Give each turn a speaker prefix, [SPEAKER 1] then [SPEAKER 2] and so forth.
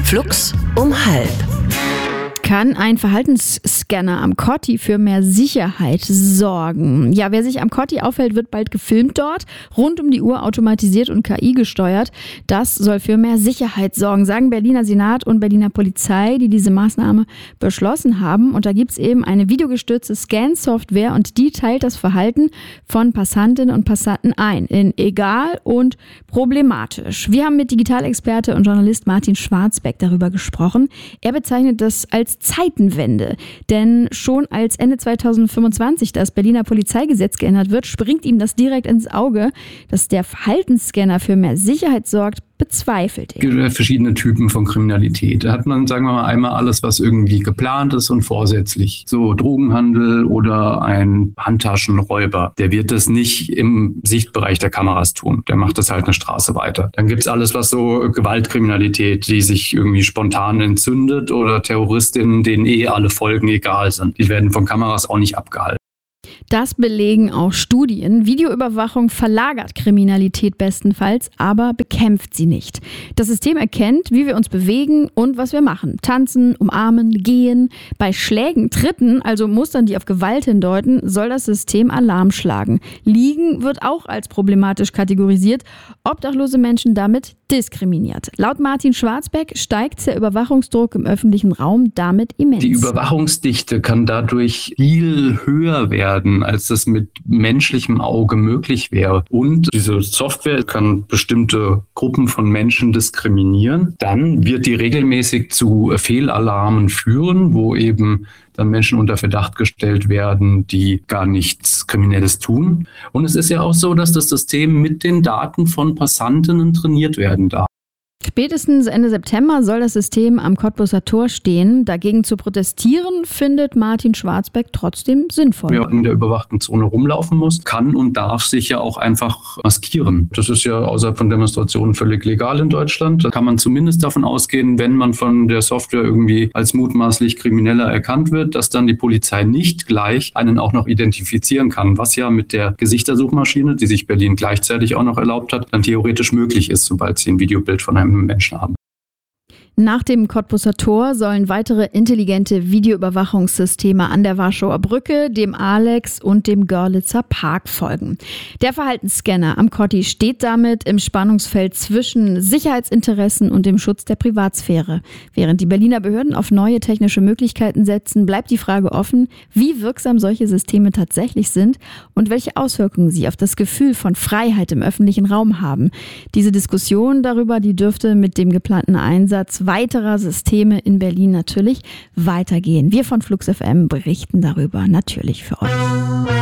[SPEAKER 1] Flux um 12:30.
[SPEAKER 2] Kann ein Verhaltensscanner am Kotti für mehr Sicherheit sorgen? Ja, wer sich am Kotti aufhält, wird bald gefilmt dort. Rund um die Uhr automatisiert und KI gesteuert. Das soll für mehr Sicherheit sorgen, sagen Berliner Senat und Berliner Polizei, die diese Maßnahme beschlossen haben. Und da gibt es eben eine videogestützte Scan-Software und die teilt das Verhalten von Passantinnen und Passanten ein in egal und problematisch. Wir haben mit Digitalexperte und Journalist Martin Schwarzbeck darüber gesprochen. Er bezeichnet das als Zeitenwende, denn schon als Ende 2025 das Berliner Polizeigesetz geändert wird, springt ihm das direkt ins Auge, dass der Verhaltensscanner für mehr Sicherheit sorgt, bezweifelt er.
[SPEAKER 3] Es gibt verschiedene Typen von Kriminalität. Da hat man, sagen wir mal, einmal alles, was irgendwie geplant ist und vorsätzlich. So Drogenhandel oder ein Handtaschenräuber. Der wird das nicht im Sichtbereich der Kameras tun. Der macht das halt eine Straße weiter. Dann gibt's alles, was so Gewaltkriminalität, die sich irgendwie spontan entzündet oder Terroristinnen, denen alle Folgen egal sind. Die werden von Kameras auch nicht abgehalten.
[SPEAKER 2] Das belegen auch Studien. Videoüberwachung verlagert Kriminalität bestenfalls, aber bekämpft sie nicht. Das System erkennt, wie wir uns bewegen und was wir machen. Tanzen, umarmen, gehen. Bei Schlägen, Tritten, also Mustern, die auf Gewalt hindeuten, soll das System Alarm schlagen. Liegen wird auch als problematisch kategorisiert. Obdachlose Menschen damit diskriminiert. Laut Martin Schwarzbeck steigt der Überwachungsdruck im öffentlichen Raum damit immens.
[SPEAKER 3] Die Überwachungsdichte kann dadurch viel höher werden, als das mit menschlichem Auge möglich wäre. Und diese Software kann bestimmte Gruppen von Menschen diskriminieren. Dann wird die regelmäßig zu Fehlalarmen führen, wo eben dann Menschen unter Verdacht gestellt werden, die gar nichts Kriminelles tun. Und es ist ja auch so, dass das System mit den Daten von Passantinnen trainiert werden darf.
[SPEAKER 2] Spätestens Ende September soll das System am Cottbuser Tor stehen. Dagegen zu protestieren, findet Martin Schwarzbeck trotzdem sinnvoll.
[SPEAKER 3] Wer in der überwachten Zone rumlaufen muss, kann und darf sich ja auch einfach maskieren. Das ist ja außerhalb von Demonstrationen völlig legal in Deutschland. Da kann man zumindest davon ausgehen, wenn man von der Software irgendwie als mutmaßlich Krimineller erkannt wird, dass dann die Polizei nicht gleich einen auch noch identifizieren kann, was ja mit der Gesichtssuchmaschine, die sich Berlin gleichzeitig auch noch erlaubt hat, dann theoretisch möglich ist, sobald sie ein Videobild von einem Menschen haben.
[SPEAKER 2] Nach dem Cottbuser Tor sollen weitere intelligente Videoüberwachungssysteme an der Warschauer Brücke, dem Alex und dem Görlitzer Park folgen. Der Verhaltensscanner am Kotti steht damit im Spannungsfeld zwischen Sicherheitsinteressen und dem Schutz der Privatsphäre. Während die Berliner Behörden auf neue technische Möglichkeiten setzen, bleibt die Frage offen, wie wirksam solche Systeme tatsächlich sind und welche Auswirkungen sie auf das Gefühl von Freiheit im öffentlichen Raum haben. Diese Diskussion darüber, die dürfte mit dem geplanten Einsatz weiterer Systeme in Berlin natürlich weitergehen. Wir von Flux FM berichten darüber natürlich für euch.